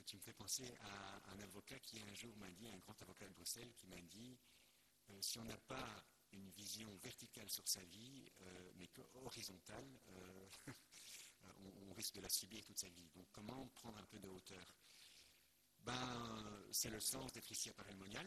Tu me fais penser à un avocat qui un jour m'a dit, un grand avocat de Bruxelles, qui m'a dit si on n'a pas une vision verticale sur sa vie, mais que horizontale, on risque de la subir toute sa vie. Donc comment prendre un peu de hauteur? C'est le sens d'être ici à Paray-le-Monial.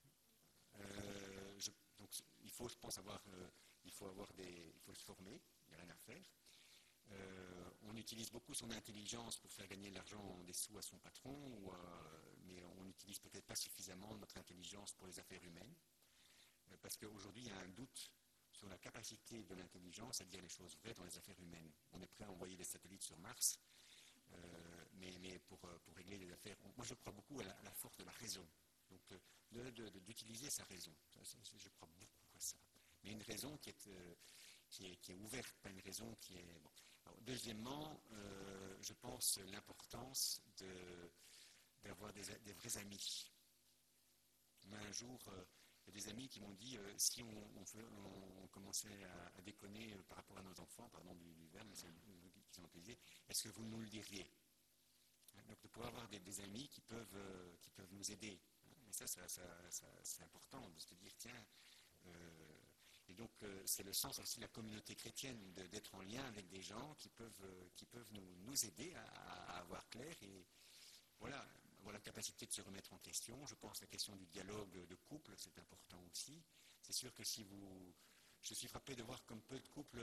Donc il faut, je pense, il faut se former, il n'y a rien à faire. On utilise beaucoup son intelligence pour faire gagner de l'argent, des sous à son patron, mais on n'utilise peut-être pas suffisamment notre intelligence pour les affaires humaines, parce qu'aujourd'hui il y a un doute sur la capacité de l'intelligence à dire les choses vraies dans les affaires humaines. On est prêt à envoyer des satellites sur Mars, mais pour régler les affaires, moi je crois beaucoup à la force de la raison, donc d'utiliser sa raison, je crois beaucoup à ça, mais une raison qui est ouverte, pas une raison qui est... Bon. Alors, deuxièmement, je pense l'importance d'avoir des vrais amis. Un jour, il y a des amis qui m'ont dit si on commençait à déconner par rapport à nos enfants, pardon du verbe, mais c'est qu'ils ont utilisé, est-ce que vous nous le diriez? Donc de pouvoir avoir des amis qui peuvent nous aider. Et ça c'est important de se dire tiens, et donc c'est le sens aussi de la communauté chrétienne, d'être en lien avec des gens qui peuvent nous aider à avoir clair et voilà, avoir la capacité de se remettre en question. Je pense que la question du dialogue de couple, c'est important aussi. C'est sûr que je suis frappé de voir comme peu de couples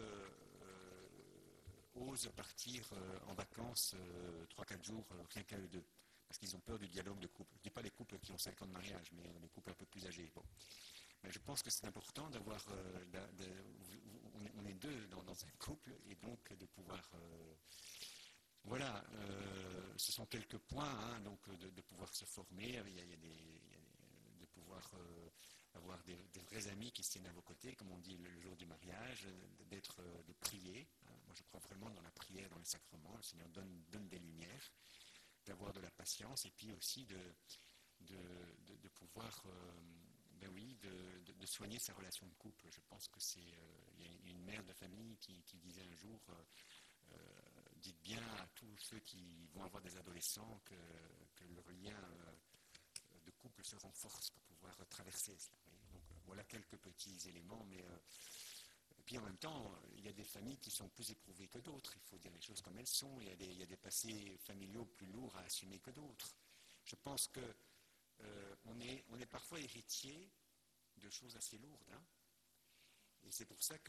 osent partir en vacances 3-4 jours rien qu'à eux deux, parce qu'ils ont peur du dialogue de couple. Je ne dis pas les couples qui ont 5 ans de mariage, mais les couples un peu plus âgés. Bon. Mais je pense que c'est important d'avoir, on est deux dans un couple, et donc de pouvoir, voilà, ce sont quelques points, hein, donc de pouvoir se former, de pouvoir avoir des vrais amis qui se tiennent à vos côtés, comme on dit le jour du mariage, de prier. Moi je crois vraiment dans la prière, dans les sacrements, le Seigneur donne des lumières, d'avoir de la patience, et puis aussi de pouvoir... Ben oui, de soigner sa relation de couple. Je pense que il y a une mère de famille qui disait un jour dites bien à tous ceux qui vont avoir des adolescents que leur lien de couple se renforce pour pouvoir traverser cela. Donc voilà quelques petits éléments, mais puis en même temps, il y a des familles qui sont plus éprouvées que d'autres, il faut dire les choses comme elles sont, il y a des passés familiaux plus lourds à assumer que d'autres. Je pense que on est parfois héritier de choses assez lourdes. Hein, et c'est pour ça que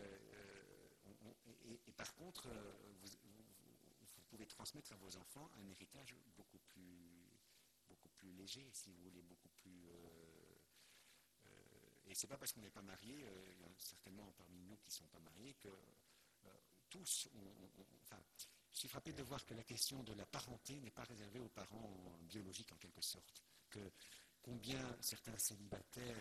et par contre, vous pouvez transmettre à vos enfants un héritage beaucoup plus léger, si vous voulez, beaucoup plus... et c'est pas parce qu'on n'est pas marié, il y en a certainement parmi nous qui ne sont pas mariés, que tous, enfin, je suis frappé de voir que la question de la parenté n'est pas réservée aux parents biologiques en quelque sorte. Que combien certains célibataires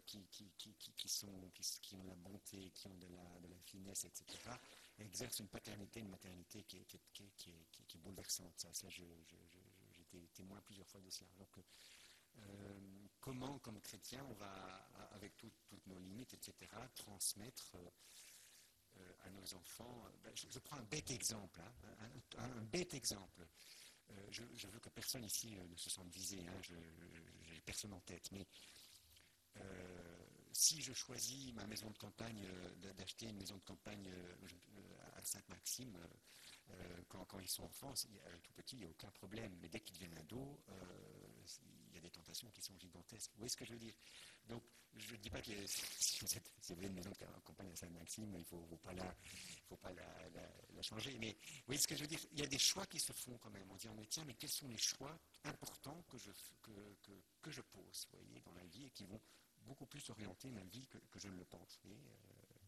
qui ont la bonté, qui ont de la finesse, etc., exercent une paternité, une maternité qui est bouleversante. Ça j'ai été témoin plusieurs fois de cela. Donc, comment, comme chrétien, on va, avec toutes nos limites, etc., transmettre à nos enfants... je prends un bête exemple, hein, un bête exemple. Je veux que personne ici ne se sente visé, hein, j'ai personne en tête, mais si je choisis ma maison de campagne, d'acheter une maison de campagne à Sainte-Maxime, quand ils sont enfants, tout petits, il n'y a aucun problème, mais dès qu'ils deviennent ados, il y a des tentations qui sont gigantesques. Vous voyez ce que je veux dire? Donc, je ne dis pas que si vous avez une maison de campagne à Sainte-Maxime, il ne faut pas la changer, mais vous voyez ce que je veux dire? Il y a des choix qui se font quand même. On dit, mais tiens, mais quels sont les choix importants que je pose, vous voyez, dans la vie, et qui vont beaucoup plus orienter ma vie que je ne le pense.